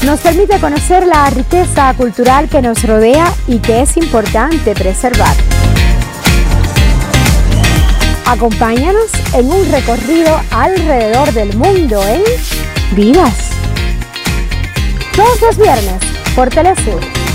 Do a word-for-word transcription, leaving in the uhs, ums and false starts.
nos permite conocer la riqueza cultural que nos rodea y que es importante preservar. Acompáñanos en un recorrido alrededor del mundo en Vidas. Todos los viernes por Telesur.